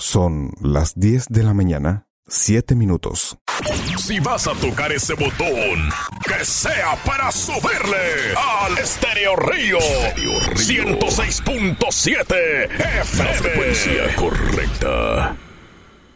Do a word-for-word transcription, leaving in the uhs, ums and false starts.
Son las diez de la mañana, siete minutos. Si vas a tocar ese botón, que sea para subirle al Estéreo Río ciento seis punto siete F M. La frecuencia correcta.